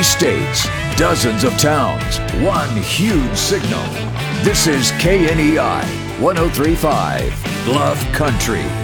50 states, dozens of towns, one huge signal. This is KNEI 1035, Bluff Country.